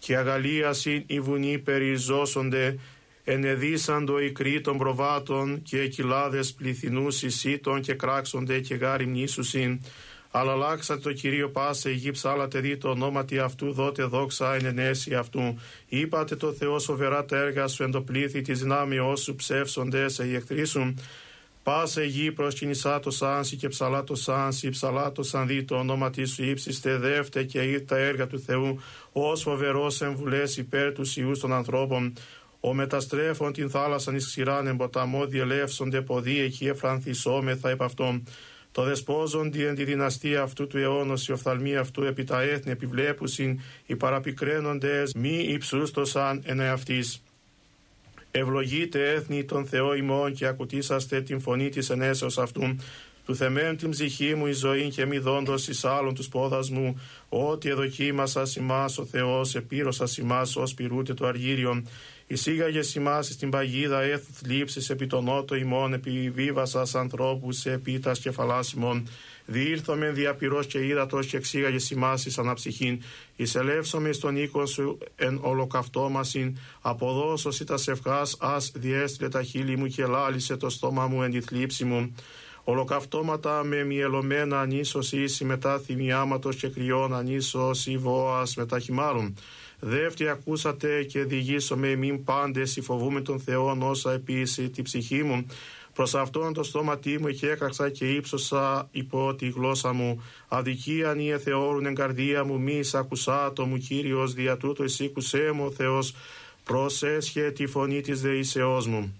και αγαλίασιν οι βουνοί περιζώσονται, ενεδίσαντο οι κροί των προβάτων και οι κοιλάδες πληθυνούς εισήτων και κράξονται και γάριμνήσουσιν. Αλλά αλλάξατε το Κυρίο πάσε η γη, ψάλατε δι το ονόματι αυτού, δότε δόξα εν ενέση αυτού. Είπατε το Θεό σοβερά τα έργα σου, εν το πλήθη της δυνάμειός σου ψεύσονται σε οι εχθροί σου. Πάσε γη προσκυνησά το σάνσι και ψαλά το σάνσι, ψαλά το σαν δι το ονόματι σου ύψιστε δεύτε και είδ τα έργα του Θεού, ως φοβερός εμβουλές υπέρ τους ιούς των ανθρώπων. Ο μεταστρέφων την θάλασσαν εις ξηράν εμποταμό διελεύσονται ποδοί εκεί εφρανθισόμεθα επ' αυτόν. Το δεσπόζοντι εν τη δυναστεία αυτού του αιώνος, οι οφθαλμοί αυτού επί τα έθνη επιβλέπουσιν, οι παραπικραίνοντες μη υψούστοσαν εν εαυτής. Ευλογείτε έθνη τον Θεό ημών και ακουτήσαστε την φωνή της ενέσεως αυτού. Του θεμέν την ψυχή μου η ζωή και μη δόντος εις άλλων τους πόδας μου, ότι εδοκίμασας ημάς ο Θεός, επήρωσας ημάς ως πυρούτε το αργύριον. Εισήγαγες ημάς στην παγίδα έθου θλίψης επί τον νότο ημών, επιβίβασας ανθρώπους επί τας κεφαλάς ημών. Διήρθομεν διαπυρός και ύδατος και εξήγαγες ημάς εις αναψυχήν. Εισελεύσομεν στον οίκον σου εν ολοκαυτόμασιν, αποδώσος ή τας ευχάς ας διέστρε τα χείλη μου και λάλησε το στόμα μου εν τη θλίψη μου. Ολοκαυτώματα με μυελωμένα ανίσως ίση μετά θυμιάματος και κρυών ανίσως ή βόας μετά χυμάρων. Δεύτερη ακούσατε και διηγήσομαι μην πάντες υφοβούμε τον Θεόν όσα επίση τη ψυχή μου. Προς αυτόν το στόματί μου και έκραξα και ύψωσα υπό τη γλώσσα μου. Αδικίαν ή εθεώρουν εν καρδία μου μη εισακουσά το μου Κύριος, δια τούτο εισήκουσέ μου ο Θεός, προσέσχε τη φωνή της δεήσεώς μου.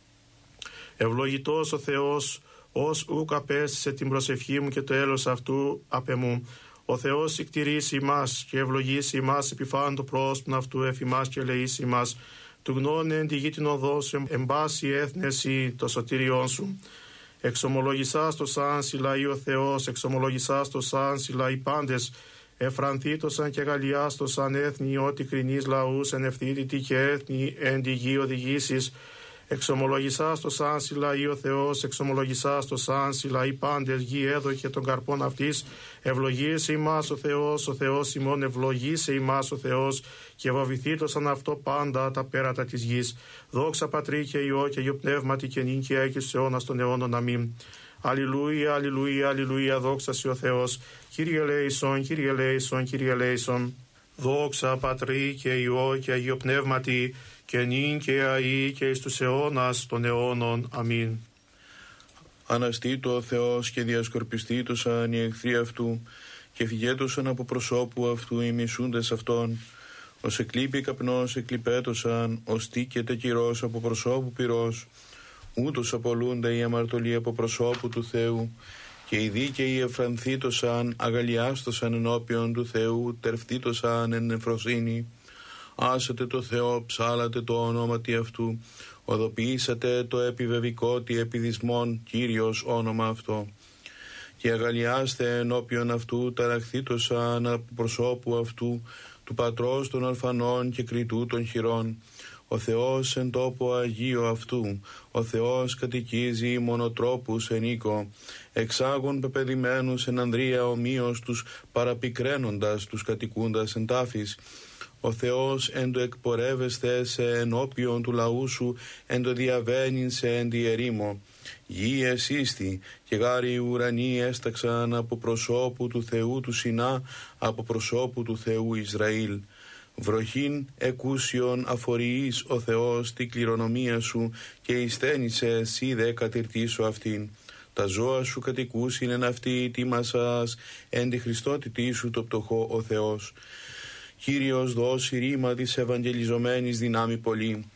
Ευλογητός ο Θεός, ως ούκ απέστησε την προσευχή μου και το έλος αυτού απ' εμού. Ο Θεός συκτηρήσει ημάς και ευλογήσει ημάς επιφάνει το πρόσωπον αυτού εφημάς και ελεήσει ημάς. Του γνώνε εν τη γη την οδό σου, εμπάσει έθνεση το σωτήριόν σου. Εξομολογησάς το σαν συλλαεί ο Θεός, εξομολογησάς το σαν συλλαεί πάντες. Εφρανθήτωσαν και γαλλιάστοσαν έθνη, ότι κρινείς λαούς εν ευθύτητη και έθνη εν τη γη οδηγήσεις. Εξομολογησάς το σαν συλλαεί ο Θεός, εξομολογησάς το σαν συλλαεί πάντες, γη έδωκε των καρπών αυτής. Ευλογήσε ημάς ο Θεός ημών, ευλογήσε ημάς ο Θεός και βαβηθήτωσαν αυτό πάντα τα πέρατα της γης. Δόξα Πατρί και Υιό και Υιό Πνεύματι και νυν και έκει στους αιώνας των αιώνων. Αμήν. Αλληλούια, αλληλούια, αλληλούια, δόξα σοι ο Θεός. Κύριε ελέησον, Κύριε ελέησον, Κύριε ελέησον. Δόξα Πατρί και Υιό και Υιό Πνεύματι και νυν και αεί και εις τους αιώνας των αιώνων. Αμήν. Αναστήτω ο Θεός και διασκορπιστήτωσαν οι εχθροί αυτού και φυγέτωσαν από προσώπου αυτού οι μισούντες αυτών. Ως εκλείπει καπνός εκλειπέτωσαν, ως τίκεται κυρός από προσώπου πυρός. Ούτως απολούνται οι αμαρτωλοί από προσώπου του Θεού και οι δίκαιοι εφρανθήτωσαν, αγαλιάστωσαν ενώπιον του Θεού, τερφτήτωσαν εν νεφροσύνη. Άσατε το Θεό, ψάλατε το ονόματι αυτού, οδοποιήσατε το επιβεβικότι επιδισμόν Κύριος όνομα αυτό. Και αγαλιάστε ενώπιον αυτού, ταραχθήτωσαν από προσώπου αυτού, του Πατρός των ορφανών και κριτού των χειρών. Ο Θεός εν τόπο Αγίο αυτού, ο Θεός κατοικίζει μονοτρόπους εν οίκο, εξάγων πεπεδημένους εν ανδρεία ομοίως τους παραπικραίνοντας τους κατοικούντας εν τάφης. Ο Θεός εν το εκπορεύεστε σε ενώπιον του λαού σου, εν το διαβαίνειν σε εν τη ερήμο. Γη εσύστη και γάρι ουρανοί έσταξαν από προσώπου του Θεού του Σινά, από προσώπου του Θεού Ισραήλ. Βροχήν εκούσιον αφοριείς ο Θεός τη κληρονομία σου και εισθένησε εσύ δε κατηρτήσω αυτήν. Τα ζώα σου κατοικούσιν εν αυτή τίμασας εν τη Χριστότητή σου το πτωχό ο Θεός. Κύριος δώσει ρήμα της ευαγγελιζομένης δυνάμει πολύ.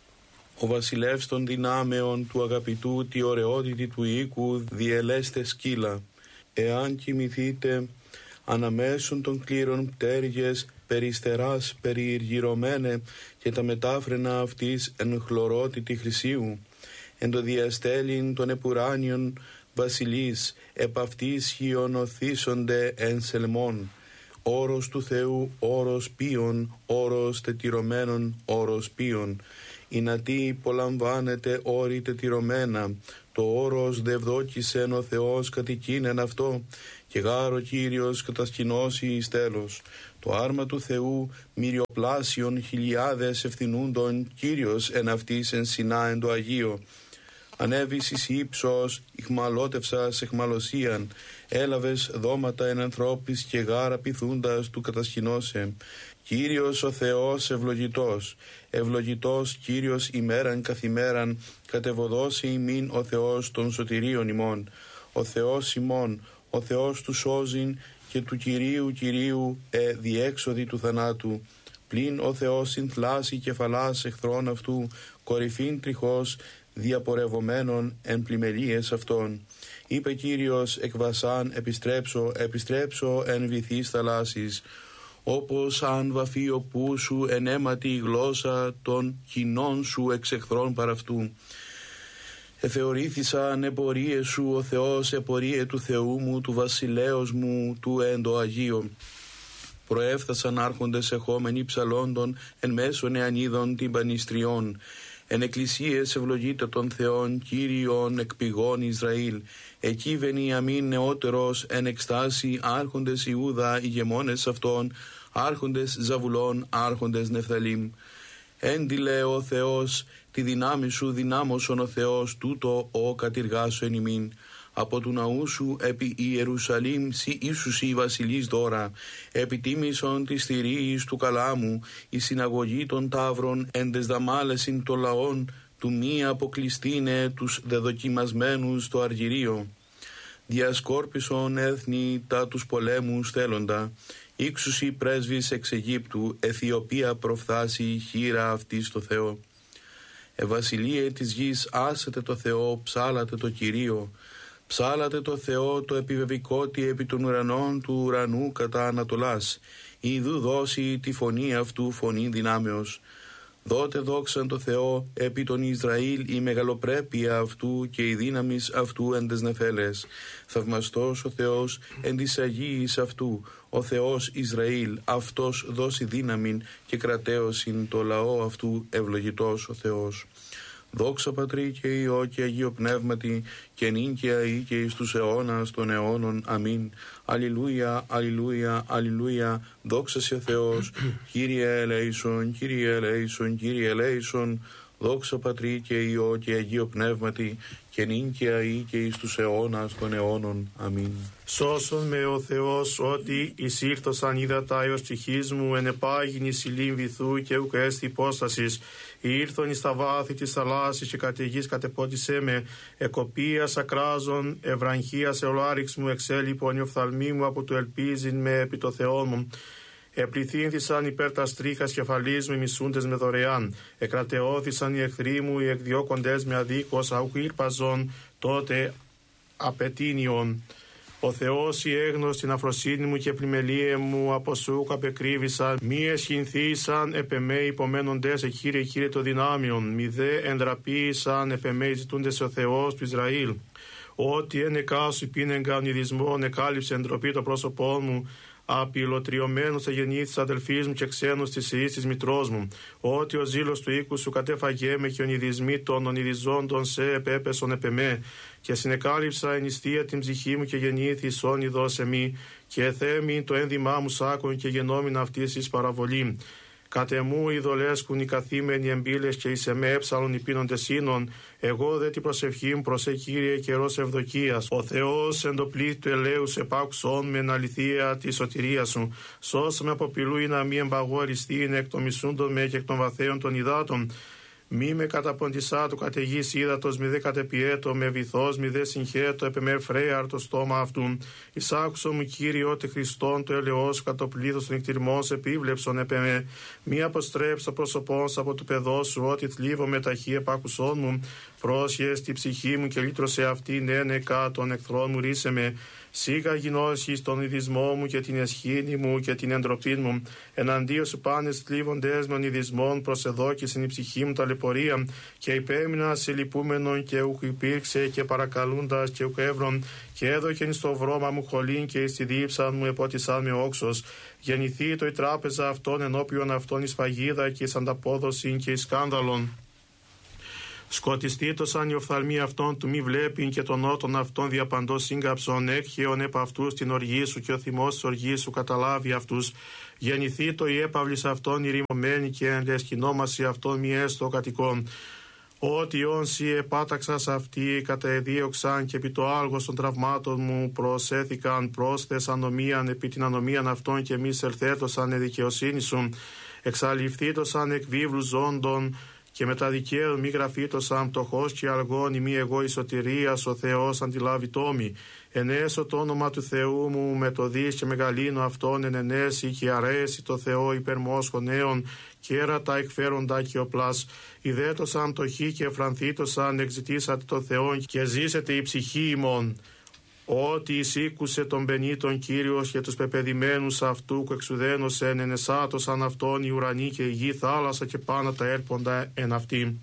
Ο βασιλεύς των δυνάμεων του αγαπητού τη ωραιότητη του οίκου διελέστε σκύλα. Εάν κοιμηθείτε αναμέσων των κλήρων πτέρυγες περιστεράς περιηργυρωμένε και τα μετάφρενα αυτής εν χλωρότητη χρυσίου, εν το διαστέλιν των επουράνιων βασιλείς επ' αυτής χιονοθήσονται εν σελμών. Όρος του Θεού, όρος πίων, όρος τετυρωμένων, όρος πίων. Η νατή υπολαμβάνεται όρη τετυρωμένα, το όρος δευδόκησεν ο Θεός κατοικίνεν αυτό, και γάρο Κύριος κατασκηνώσει εις τέλος. Το άρμα του Θεού μυριοπλάσιον χιλιάδες ευθυνούντων, Κύριος εν αυτής εν Σινά εν το Αγίο. Ανέβης εις ύψος, ηχμαλώτευσας εχμαλωσίαν, έλαβες δώματα εν ανθρώπης και γάρα πειθούντας του κατασκηνώσε. Κύριος ο Θεός ευλογητός, ευλογητός Κύριος ημέραν καθημέραν, κατεβοδώσει ημίν ο Θεός των σωτηρίων ημών. Ο Θεός ημών, ο Θεός του σώζειν και του Κυρίου διέξοδη του θανάτου. Πλην ο Θεός συνθλάσει κεφαλάς εχθρών αυτού, κορυφήν τριχός διαπορευομένων εν πλημελίες αυτών. Είπε Κύριος εκ Βασάν, επιστρέψω εν βυθείς θαλάσσης, όπως αν βαφεί ο πού σου εν αίματι η γλώσσα των κοινών σου εξ εχθρών παραυτού. Εθεωρήθησαν επορίες σου ο Θεός, επορίε του Θεού μου, του βασιλέως μου, του εν το Αγίο. Προέφθασαν άρχοντες εχόμενοι ψαλόντων εν μέσω νεανίδων τυμπανιστριών. Εν εκκλησίες ευλογείται των Θεών, Κύριον εκ πηγών Ισραήλ. Εκεί Βενιαμίν νεότερος εν εκστάση, άρχοντες Ιούδα, ηγεμόνες αυτών, άρχοντες Ζαβουλών, άρχοντες Νεφθαλήμ. Έντιλε ο Θεός, τη δυνάμει σου δυνάμωσον ο Θεός, τούτο ο κατηργάσου εν ημίν. Από του ναού σου επί Ιερουσαλήμ σοι ίσους η βασιλείς δώρα, επιτίμησον της θηρίης του καλάμου, η συναγωγή των ταύρων εν τες δαμάλεσιν των λαών, του μη αποκλειστήνε τους δεδοκιμασμένους το αργυρίο. Διασκόρπισον έθνη τα τους πολέμους θέλοντα, ήξουσι πρέσβης εξ Αιγύπτου, Αιθιοπία προφθάσει χείρα αυτή στο Θεό. Βασιλείε της γης, άσετε το Θεό, ψάλατε το Κυρίο. Ψάλατε το Θεό το επιβεβικότι επί των ουρανών του ουρανού κατά Ανατολάς. Ιδού δώσει τη φωνή αυτού φωνή δυνάμεως. Δότε δόξαν το Θεό επί τον Ισραήλ η μεγαλοπρέπεια αυτού και η δύναμις αυτού εν τες νεφέλες. Θαυμαστός ο Θεός εν της Αγίης αυτού, ο Θεός Ισραήλ, αυτός δώσει δύναμην και κρατέωσιν το λαό αυτού, ευλογητός ο Θεός. Δόξα Πατρί και Υιό και Αγίο Πνεύματι, και νυν και αεί και εις τους αιώνας των αιώνων. Αμήν. Αλληλούια, αλληλούια, αλληλούια. Δόξα σε Θεός. Κύριε ελέησον, Κύριε ελέησον, Κύριε ελέησον. Δόξα Πατρί και Υιό και Αγίο Πνεύματι, και νυν και αεί και εις τους αιώνας των αιώνων. Αμήν. Σώσον με ο Θεός, ότι εις ήρθωσαν ύδατα έως ψυχής μου, εν επάγειν εις ηλίν βυθού και ουκ έστι υπόστασης. Ήρθον εις τα βάθη της θαλάσσης και καταιγής κατεπότισέ με, εκοπίας ακράζων, ευραγχίας εολάριξ μου, εξέλιπον η οφθαλμή μου από του ελπίζειν με επί το Θεό μου. Επληθύνθησαν υπέρ τα στρίχας κεφαλής μου οι μισούντες με δωρεάν. Εκρατεώθησαν οι εχθροί μου, οι εκδιώκοντες με αδίκως, αουκ ήρπαζον, τότε απαιτήνιον. Ο Θεός η έγνος την αφροσύνη μου και πλημελίε μου από σούκ απεκρίβησαν. Μη εσχυνθήσαν επεμέ υπομένοντες Κύριε το δυνάμιον. Μη δε εντραπήσαν επεμέ ζητούντες ο Θεός του Ισραήλ. Ότι εν εκάσου πίνεγγαν ιδισμόν εκάλυψε εντροπή το πρόσωπό μου. Απειλωτριωμένος εγεννήθης αδελφής μου και ξένος της ιής της μητρός μου. Ότι ο ζήλος του οίκου σου κατέφαγέ με και ονειδισμοί των ονειδιζόντων σε επέπεσον επεμέ. Και συνεκάλυψα εν ιστία την ψυχή μου και γεννήθης όνειδος σε μη. Και θέμην το ένδυμά μου σάκον και γενόμην αυτής εις παραβολή. Κατ' εμού ειδολέσκουν οι καθήμενοι εμπίλες και εις εμέ έψαλον οι πίνοντες σύνων. Εγώ δε την προσευχή μου προσέ Κύριε καιρός ευδοκίας. Ο Θεός εν το πλήθη του ελέους επάκουσον με εν αληθεία τη σωτηρία σου. Σώσε με από πυλού ή να μη εμπαγόριστήν εκ των μισούντων με και εκ των βαθέων των υδάτων. Μη με καταποντισά του καταιγής ύδατος, μη δε κατεπιέτω με βυθός, μη δε συγχέτω επεμέρ φρέαρ το στόμα αυτού. Εισάκουσο μου Κύριε ότι Χριστόν το ελαιός κατ' το πλήθος των νυχτηρμός επίβλεψον επεμέ. Μη αποστρέψω το πρόσωπό σου από του παιδός σου, ότι θλίβω με ταχύ επάκουσόν μου. Πρόσχες τη ψυχή μου και λύτρωσε αυτήν ένεκα των εχθρών μου ρίσε με. Σίγα γινώσεις τον ειδισμό μου και την εσχήνη μου και την εντροπή μου. Εναντίον σου πάνες θλίβοντες με ονειδισμόν προσεδόκησεν η ψυχή μου ταλαιπωρία. Και υπέμεινα σε λυπούμενον και ουκ υπήρξε και παρακαλούντας και ουκ εύρων. Και έδωκεν στο βρώμα μου χολήν και εις τη δίψα μου επότισαν με όξος. Γεννηθεί το η τράπεζα αυτών ενώπιον αυτών εις παγίδα και εις ανταπόδοσιν και εις σκάνδαλον. Σκοτιστήτωσαν οι οφθαλμοί αυτών του μη βλέπειν και των νότων αυτών διαπαντός σύγκαψον, έκχεον επ' αυτούς την οργή σου και ο θυμός της οργής σου καταλάβει αυτούς. Γεννηθεί το η έπαυλης αυτών ηρημωμένη και εν λεσχυνόμαση αυτών μη έστω κατοικών. Ότι όνσι επάταξας αυτοί καταεδίωξαν και επί το άλγος των τραυμάτων μου προσέθηκαν πρόσθες ανομίαν επί την ανομίαν αυτών και μη σελθέτωσαν εδικαιοσύνη σου. Εξαλειφθήτωσαν εκ βίβλου ζώντων και μετά δικαίων μη γραφήτωσαν πτωχός και αλγόνι μη εγώ η σωτηρίας ο Θεός αντιλάβει τόμη. Ενέσω το όνομα του Θεού μου με το δις και μεγαλύνω αυτόν ενενέσει και αρέσει το Θεό υπερμόσχο νέων και έρατα εκφέροντα και οπλάς. Ιδέτωσαν το χ και εφρανθήτωσαν εξητήσατε το Θεό και ζήσετε η ψυχή ημών. Ότι εισήκουσε τον πενήτων Κύριος και τους πεπεδημένους αυτού που εξουδένωσεν ενεσάτωσαν αυτόν οι ουρανοί και η γη θάλασσα και πάνω τα έρποντα εν αυτή.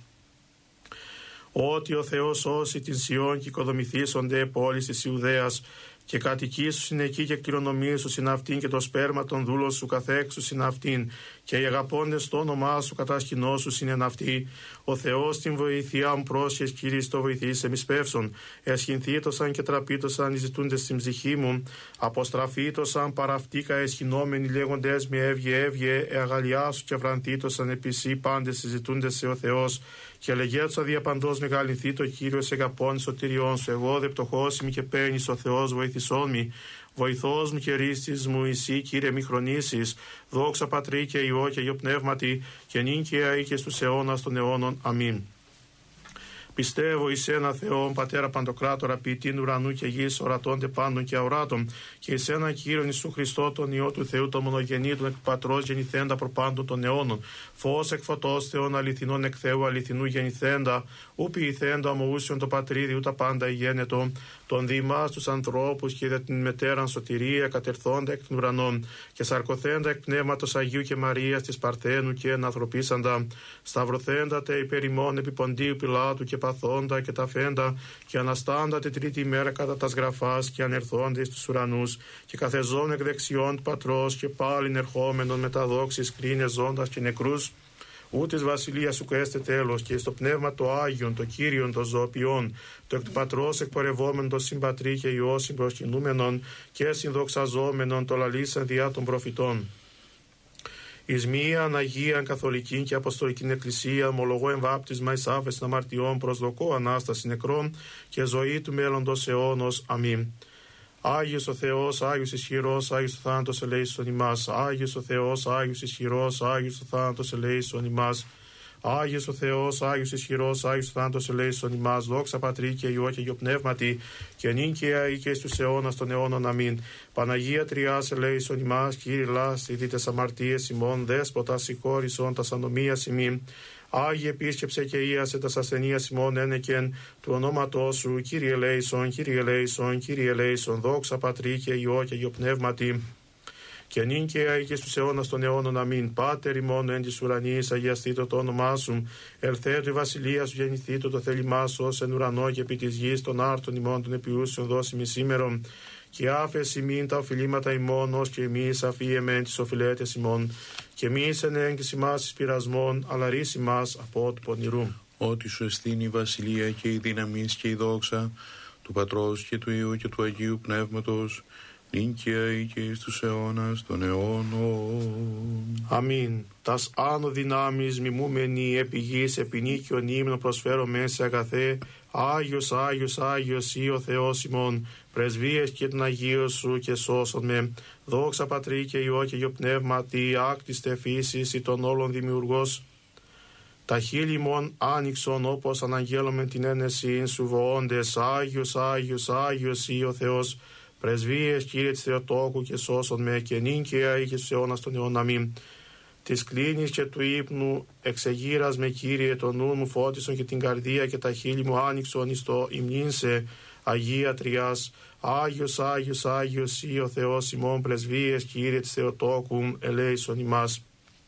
Ότι ο Θεός σώσει την Σιών και οικοδομηθήσονται πόλεις της Ιουδαίας και κατοικήσουσιν εκεί και κληρονομήσουσιν αυτήν και το σπέρμα των δούλων σου καθέξουσιν αυτήν και οι αγαπώντες το όνομά σου κατασκηνώσουσιν εν αυτή. Ο Θεός την βοηθειά μου πρόσχες Κύριε το βοηθήσε μη σπεύσον. Εσχυνθήτωσαν και τραπήτωσαν οι ζητούντες στην ψυχή μου. Αποστραφήτωσαν παραυτήκα εσχυνόμενοι λέγοντες με έβγε αγαλιάσου και βρανθήτωσαν επισή πάντες συζητούντες σε ο Θεός. Και λεγέτσα διαπαντός μεγαλυνθεί το Κύριος εγκαπών σωτηριών σου. Εγώ δε πτωχός είμαι και παίρνεις ο Θεός βοηθησόν μη. Βοηθός μου και ρίστης μου εσύ Κύριε μη χρονίσεις. Δόξα Πατρί και Υιό και Υιό Πνεύματι και νυν και αεί και στους αιώνας των αιώνων. Αμήν. Πιστεύω εις ένα Θεόν, Πατέρα Παντοκράτορα, ποιητήν ουρανού και γης, ορατώντε πάντων και αοράτων, και εις έναν Κύριον Ιησού Χριστό, τον Υιό του Θεού, τον μονογενή, τον εκ Πατρός γεννηθέντα προπάντων των αιώνων, φως εκ φωτός Θεών αληθινών εκ Θεού αληθινού γεννηθέντα, ου ποιηθέντα ομοούσιον το Πατρίδι, ου τα πάντα ηγένετο, τον διημάς τους ανθρώπους και είδα την μετέραν σωτηρία, κατερθόντα εκ των ουρανών, και σαρκωθέντα εκ πνεύματος Αγίου και Μαρίας της Παρθένου και ενανθρωπίσαντα, σταυρωθέντατε υπέρ ημών επί Ποντίου Πιλάτου και παθόντα και τα φέντα, και αναστάντα τη τρίτη ημέρα κατά τας γραφάς, και ανερθόντε στους ουρανούς, και καθεζόν εκ δεξιών του Πατρός, και πάλιν ερχόμενον με τα δόξης κρίνες ζώντας και νεκρούς. Ούτης βασιλείας σου έστε τέλος, και στο πνεύμα το Άγιον, το Κύριον, το ζωοποιών, το εκ του Πατρός εκπορευόμενον, το συμπατρί και Υιό συμπροσκυνούμενον και συνδοξαζόμενον, το λαλήσαν διά των προφητών. Εις μίαν Αγίαν Καθολική και Αποστολική Εκκλησία, ομολογώ εμβάπτισμα εις άφεσιν αμαρτιών, προσδοκώ Ανάσταση νεκρών και ζωή του μέλλοντος αιώνος. Αμήν. Άγιος ο Θεός, Άγιος ισχυρός, Άγιος ο θάνατος ελέησον ημάς. Άγιος ο Θεός, Άγιος ισχυρός, Άγιος ο θάνατος ελέησον ημάς. Άγιος ο Θεός, Άγιος ισχυρός, Άγιος ο θάνατος ελέησον ημάς. Δόξα Πατρί και Υιό και Υιό Πνεύματι, και νυν και αεί και στους αιώνας των αιώνων. Αμήν. Παναγία Τριάς ελέησον ημάς. Κύριε λάστη δίτες αμαρτίες ημών, δέσποτα συγχώρησον τας ανομίας ημίν. Άγιε επίσκεψε και ίασε τας ασθενείας ημών ένεκεν του ονόματός σου. Κύριε ελέησον, Κύριε ελέησον, Κύριε ελέησον. Δόξα Πατρί και Υιό και Υιό Πνεύματι, και νυν και αεί και στους αιώνας των αιώνων. Αμήν. Πάτερ ημών εν της ουρανής, αγιαστήτω το όνομά σου. Ελθέτω η βασιλεία σου, γεννηθήτω το θέλημά σου, ως εν ουρανό και επί της γης των άρτων ημών των επιούσεων δώσιμη σήμερον. Και άφεση μην τα οφειλήματα ημών, ως και εμείς αφίεμεν τις οφειλέτες ημών. Και εμείς εν έγκυση μας εις πειρασμών, αλλά ρίση μας από του πονηρού. Ότι σου εστίν η βασιλεία και η δύναμη και η δόξα του Πατρός και του Υιού και του Αγίου Πνεύματος, νυν και αεί και εις τους αιώνας των αιώνων. Αμήν. Τας άνω δυνάμεις μιμούμενοι επί γης, επί νίκιον ύμνο προσφέρω σε αγαθέ. Άγιος, Άγιος, Άγιος ή ο Θεός ημών, πρεσβείες και τον Αγίο σου και σώσον με. Δόξα Πατρί και Υιό και Υιό Πνεύματι, άκτιστε φύσης ή των όλων δημιουργός. Τα χείλη ημών άνοιξον όπως αναγγέλωμεν την ένεση σου βοώντες. Άγιος, Άγιος, Άγιος ή ο Θεός, πρεσβείες Κύριε της Θεοτόκου και σώσον με, και νυν και αεί και στους αιώνας των αιώνων. Αμήν. Της κλίνης και του ύπνου εξεγείρας με Κύριε, το νου μου φώτισον και την καρδία, και τα χείλη μου άνοιξον εις το υμνήν σε Αγία Τριάς. Άγιος, Άγιος, Άγιος ή ο Θεός ημών, πρεσβείες Κύριε της Θεοτόκου, ελέησον ημάς.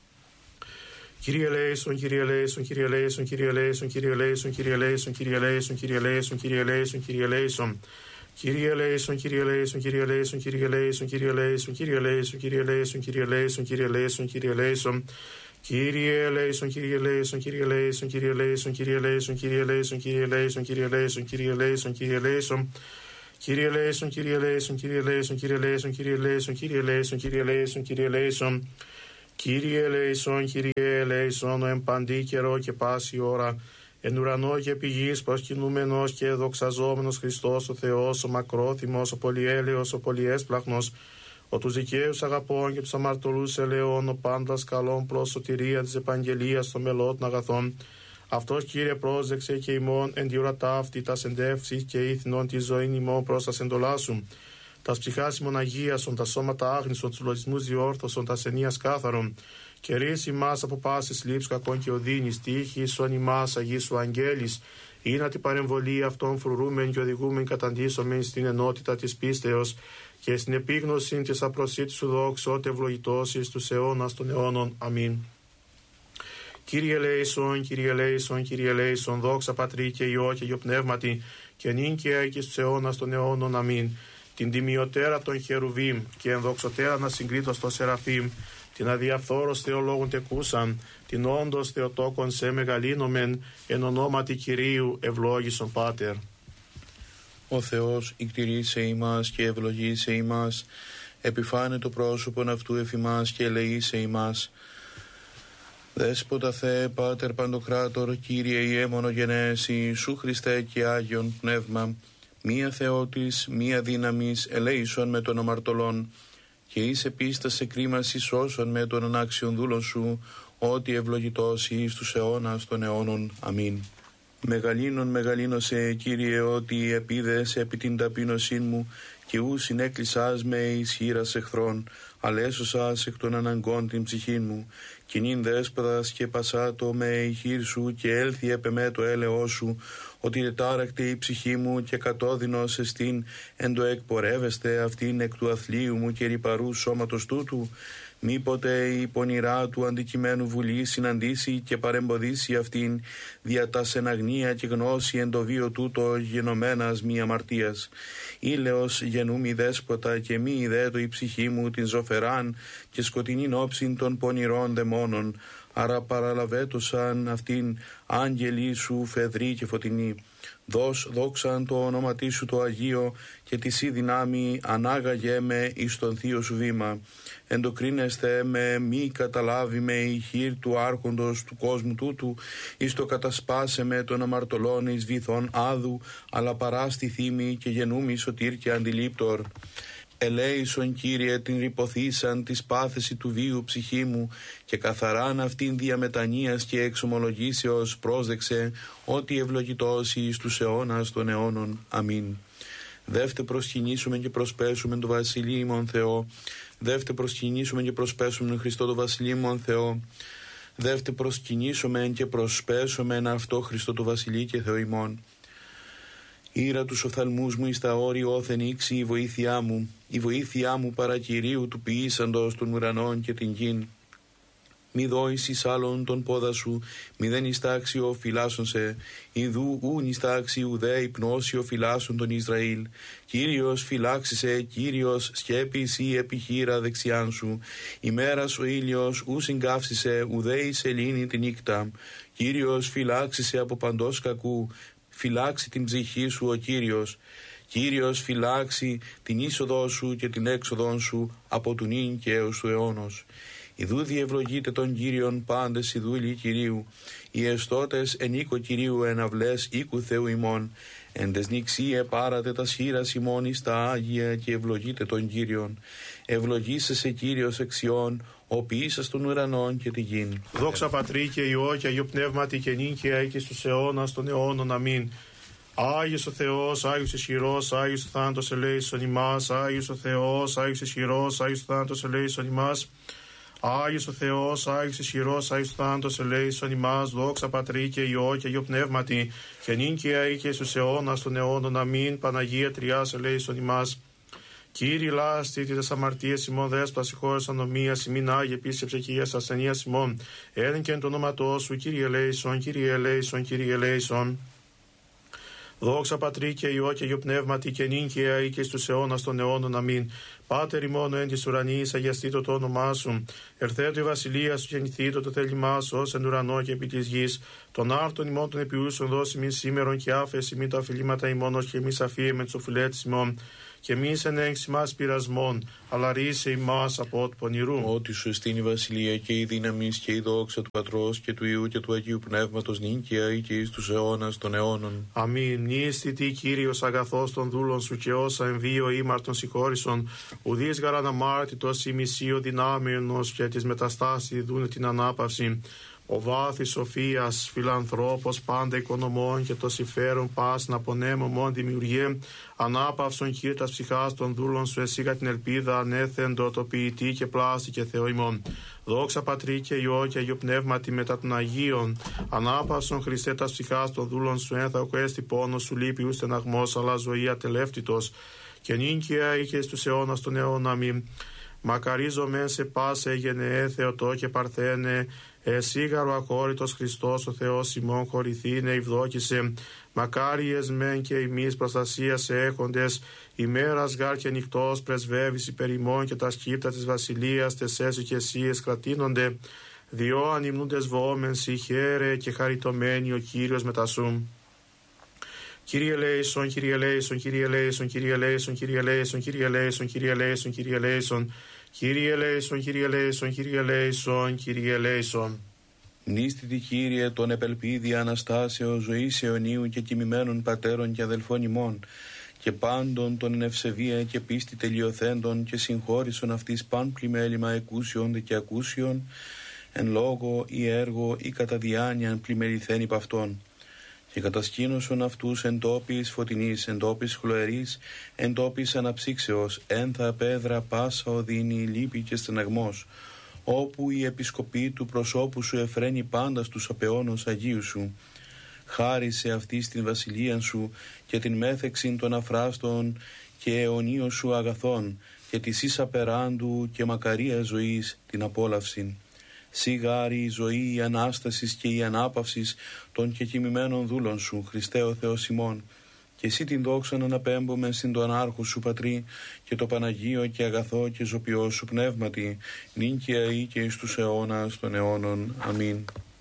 Κύριε ελέησον, Κύριε ελέησον, Κύριε ελέησον, Κύριε ελέησον, Κύριε ελέησον, Κύριε ελέησον, Κύριε ελέησον, Κύριε ελέησον, Κύριε ελέησον, Κύριε ελέησον. Κύριε ελέησον, Κύριε ελέησον, Κύριε ελέησον, Κύριε ελέησον, Κύριε ελέησον, Κύριε ελέησον, Κύριε ελέησον, Κύριε ελέησον, Κύριε ελέησον, Κύριε ελέησον, Κύριε ελέησον. Kyrie eleison, Kyrie eleison, Kyrie eleison, Kyrie eleison, Kyrie eleison, Kyrie eleison, Kyrie eleison, Kyrie eleison, Kyrie eleison, Kyrie eleison. Kyrie eleison, Kyrie eleison, Kyrie eleison, Kyrie eleison, Kyrie eleison, Kyrie eleison, Kyrie eleison, Kyrie eleison. Kyrie eleison, Kyrie eleison, εν παντή καιρό και πάση ώρα, εν ουρανό και επί γης προσκυνούμενος και δοξαζόμενος Χριστός ο Θεός, ο μακρόθυμος, ο πολυέλεος, ο πολυέσπλαχνος, ο τους δικαίους αγαπών και τους αμαρτωλούς ελαιών, ο πάντας καλών προς σωτηρία της επαγγελίας των μελών των αγαθών. Αυτός, Κύριε, πρόσδεξε και ημών εν τη ώρα ταύτη τας εντεύξεις και ήθινον τη ζωή ημών προς τας εντολάσουν. Τας ψυχάς ημών αγίασον, τα σώματα άγνησον, τους λογισμούς διόρθωσον, τας ενίας κάθαρον. Και ρίση μας από πάσης λήψης κακών και οδύνης, τύχη σον ημάς αγίσου αγγέλης, ή να την παρεμβολή αυτών φρουρούμεν και οδηγούμεν καταντήσομεν στην ενότητα της πίστεως και στην επίγνωση της απροσίτης σου δόξου, ότι ευλογητός εις τους αιώνας των αιώνων. Αμήν. Κύριε ελέησον, Κύριε ελέησον, Κύριε ελέησον, δόξα Πατρί και Υιό και Υιό Πνεύματι, και νυν και αεί και στους αιώνας των αιώνων. Αμήν. Την τιμιωτέρα των χερουβίμ και ενδοξωτέρα να συγκρίτως των σεραφείμ, την αδιαφθόρος Θεολόγων τεκούσαν, την όντως Θεοτόκον σε μεγαλύνομεν, εν ονόματι Κυρίου ευλόγησον Πάτερ. Ο Θεός ικτηρήσε ημάς και ευλογήσε ημάς, επιφάνε το πρόσωπον αυτού εφημάς και ελεήσε ημάς. Δέσποτα Θεέ, Πάτερ Παντοκράτορ, Κύριε Ιε μονογενές, Ιησού Χριστέ και Άγιον Πνεύμα, μία Θεότης, μία δύναμης, ελέησον με των αμαρτωλών, και εις επίστασε κρίμαση σώσον με των ανάξιων δούλων σου, ότι ευλογητός εις τους αιώνας των αιώνων. Αμήν. Μεγαλύνωσε, Κύριε, ότι επίδες επί την ταπείνωσήν μου, και ου συνέκλεισάς με ισχύρας εχθρών, αλέσωσας εκ των αναγκών την ψυχήν μου, κοινήν δέσποδας και πασάτο με η χείρ σου, και έλθει επ' εμέ το έλεος σου, ότι τετάρακτε η ψυχή μου και κατώδυνος εστίν, εν το εκπορεύεστε αυτήν εκ του αθλίου μου και ρυπαρού σώματος τούτου. Μήποτε η πονηρά του αντικειμένου βουλή συναντήσει και παρεμποδίσει αυτήν, δια τας εν αγνία και γνώση εν το βίο τούτο γενομένας μη αμαρτίας. Ήλεος γενούμι δέσποτα και μη ιδέτω η ψυχή μου την ζωφεράν και σκοτεινήν όψιν των πονηρών δαιμόνων, άρα παραλαβέτωσαν αυτήν άγγελοι σου φεδροί και φωτεινοί. Δόξαν το όνοματί σου το Αγίο, και τη σύ δυνάμει ανάγαγε με εις τον θείο σου βήμα. Εντοκρίνεστε με μη καταλάβει με η χείρ του άρχοντος του κόσμου τούτου, εις το κατασπάσε με των αμαρτωλών εις βυθών άδου, αλλά παρά στη θύμη και γενούμι σωτήρ και αντιλήπτορ. Ελέησον, Κύριε, την ρηποθήσαν της πάθεση του βίου ψυχή μου, και καθαράν αυτήν διαμετανοίας και εξομολογήσεως πρόσδεξε, ότι ευλογητός εις τους αιώνας των αιώνων. Αμήν. Δεύτε προσκυνήσουμε και προσπέσουμε το Βασιλείο ημών Θεό. Δεύτε προσκυνήσουμε και προσπέσουμε Χριστό το Βασιλείο ημών Θεό. Δεύτε προσκυνήσουμε και προσπέσουμε αυτό Χριστό το Βασιλείο και Θεό ημών. Ήρα τους οφθαλμούς μου εις τα όρη όθεν ήξη η βοήθειά μου. Η βοήθειά μου παρά Κυρίου του ποιήσαντος των ουρανών και την γην. Μη δόεις εις άλλον τον πόδα σου, μη δεν εις τάξιο φυλάσσον σε. Ιδού ούν εις τάξι ουδέ υπνώσιο φυλάσσον τον Ισραήλ. Κύριος φυλάξισε, Κύριος σκέπης ή επιχείρα δεξιάν σου. Ημέρας ο ήλιος ου συγκάυσισε, ουδέ εις ελήνη την νύκτα. Κύριος φυλάξισε από παντός κακού. Φυλάξει την ψυχή σου ο Κύριος. Κύριος φυλάξει την είσοδό σου και την έξοδόν σου από του νυν και έως του αιώνος. Ιδού διευλογείτε τον Κύριον πάντες οι δούλοι Κυρίου. Οι εστώτες εν οίκο Κυρίου εναυλές οίκου Θεού ημών. Εν τες νηξίε πάρατε τα σχήρας ημών εις τα Άγια και ευλογείτε τον Κύριον. Ευλογήσεσαι Κύριος εξιών, ο ποιήσας των ουρανών και τη γην. Δόξα Πατρί και Υιό και Αγίου Πνεύματι και νυν και αεί και στους αιώνας των αιώνων. Αμήν. Άγιος ο Θεός, Άγιος ισχυρός, Άγιος ο θάνατος ελέησον ημάς. Άγιος ο Θεός, Άγιος ισχυρός, Άγιος ο θάνατος ελέησον ημάς. Άγιος ο Θεός, Άγιος ισχυρός, Άγιος ο θάνατος ελέησον ημάς. Δόξα Πατρί και Υιό και Αγίου Πνεύματι και νυν και αεί και στους αιώνας των αιώνων. Αμήν. Παναγία Τριάς ελέησον ημάς. Κύριε λάστη τις αμαρτίες ημών δέσπα συγχώρες ανομίας ημίν Άγιε επίσης ψυχίας ασθενείας ημών. Έλεν και εν το όνοματό σου, Κύριε ελέησον, Κύριε ελέησον, Κύριε ελέησον. Δόξα Πατρί και Υιό και Υιό Πνεύματι και νυν και αεί και στους αιώνας των αιώνων. Αμήν. Πάτερ ημών εν της ουρανής, αγιαστήτω το όνομά σου. Ερθέτω η βασιλεία σου, γεννηθήτω το θέλημά σου, ως εν ουρανό και επί της γης. Των άρτων ημών των επιούσεων δώσει μην σήμερον και άφεση μην τα οφειλήματα ημών, ως και εμείς αφίεμε τους οφειλέτες ημών. Και εμείς εν έγξη μας πειρασμών, αλλά ρίσε ημάς από του πονηρού. Ότι σου εστίν η βασιλεία και η δύναμη και η δόξα του Πατρός και του Υιού και του Αγίου Πνεύματος νυν και αεί και εις τους αιώνας των αιώνων. Αμήν. Μνήστητη Κύριος αγαθός των δούλων σου και όσα εμβίω ήμαρτον συγχώρησον, ουδείς γαραναμάρτητος ημισίω δυνάμεωνος και της μεταστάσης δούνε την ανάπαυση. Ο βάθης σοφίας, φιλανθρώπος, πάντα οικονομών και το συμφέρον πάσιν απονέμωμον δημιουργέ, ανάπαυσον κύρτας ψυχάς των δούλων σου, εσύ για την ελπίδα ανέθεντο το ποιητή και πλάστη και Θεό ημών. Δόξα Πατρί και Υιό και Υιό Πνεύματι μετά των Αγίων, ανάπαυσον Χριστέ τας ψυχάς των δούλων σου, ένθακο έστι πόνος σου λείπει ου στεναγμός, αλλά ζωή ατελεύτητος, και νυν και αεί και στους αιώνας των αιώνων. Αμήν. Μακαρίζομεν σε πάσε γενεέ Θεοτό και Παρθένε, εσίγαρο ακόριτος Χριστός ο Θεός ημών χωρηθήνε ευδόκησε. Μακάριες μεν και ημείς προστασία σε έχοντες, ημέρας γάρ και νυχτός πρεσβεύεις υπέρ ημών και τα σκύπτα της βασιλείας τεσέσου και εσίες κρατήνονται. Διό ανυμνούντες βοόμεν σοι χαίρε και χαριτωμένοι ο Κύριος μετασού. Κύριε ελέησον, Κύριε ελέησον, Κύριε ελέησον, Κύριε ελέησον, Κύριε ελέησον, Κύριε ελέησον, Κύριε ελέησον, Κύριε ελέησον, Κύριε ελέησον, Κύριε ελέησον, Κύριε ελέησον, Κύριε ελέησον. Μνήστητη Κύριε των επελπίδη Αναστάσεως ζωής αιωνίου και τιμημένων πατέρων και αδελφών ημών και πάντων των εν ευσεβία και πίστη τελειοθέντων και συγχώρησον αυτής παν πλημέλημα εκούσιον και ακούσιον εν λόγω ή έργο ή κατά διάνοιαν πλημεληθέν υπ' αυτών. Και κατασκήνωσον αυτούς εν τόπης φωτεινής, εν τόπης χλωερής, εν τόπης αναψύξεως, ένθα πέδρα πάσα οδύνη, λύπη και στεναγμός, όπου η επισκοπή του προσώπου σου εφραίνει πάντα στους απεώνους Αγίου σου. Χάρισε αυτή στην βασιλεία σου και την μέθεξην των αφράστων και αιωνίων σου αγαθών και της ίσα περάντου και μακαρία ζωής την απόλαυσιν. Σιγάρι η ζωή, η Ανάστασης και η ανάπαυσης των κεκοιμημένων δούλων σου, Χριστέ ο Θεός ημών, και εσύ την δόξα να αναπέμπουμε στην τον άρχου σου Πατρί και το Παναγίο και αγαθό και ζωπιό σου Πνεύματι, νυν και αεί και εις τους αιώνας των αιώνων. Αμήν.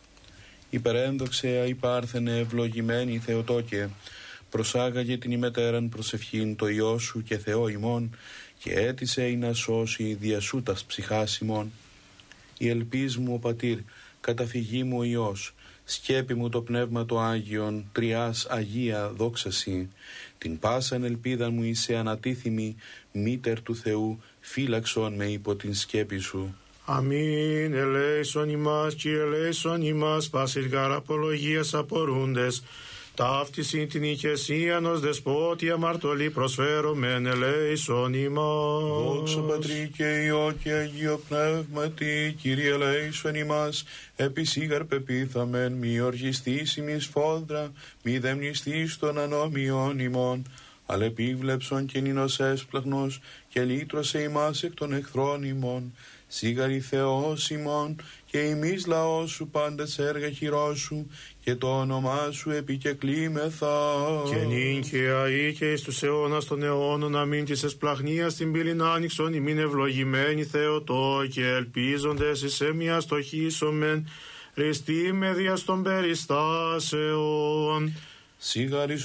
Υπερένδοξε αϊπάρθενε ευλογημένη Θεοτόκε, προσάγαγε την ημετέραν προσευχήν το Υιό σου και Θεό ημών και έτησε ή να σώσει διασού τας ψυχάς ημών. Η ελπίς μου ο Πατήρ, καταφυγή μου ο Υιός, σκέπη μου το Πνεύμα το Άγιον, τριάς Αγία δόξαση. Την πάσαν ελπίδα μου είσαι ανατίθιμη, μήτερ του Θεού, φύλαξον με υπό την σκέπη σου. Αμήν. Ελέησον ημάς, Κύριε ελέησον ημάς, πάσιλ γαρ απολογίας απορούντες. Ταύτισιν την ηκεσίαν ως δεσπότη αμαρτωλή προσφέρομεν, ελέησον ημάς. Δόξα Πατρί και Υιό και Αγίο Πνεύματι, Κύριε ελέησον ημάς, επισήγαρ πεπίθαμεν, μη οργιστείς ημις φόδρα, μη δεμνιστείς των ανώμιων ημών, αλλά επίβλεψον και νυνος έσπλαχνος και λύτρωσε ημάς εκ των εχθρών ημών. Σίγαρη Θεός ημών και ημείς λαός σου πάντες έργα χειρός σου και το όνομά σου επικεκλήμεθα. Και νυν και αεί και εις τους αιώνας των αιώνων. Αμήν. Της εσπλαχνίας την πύλην άνοιξον ημίν ευλογημένη Θεοτό και ελπίζοντες εις εμία στοχίσομεν ριστή με δια των περιστάσεων. Σίγαρη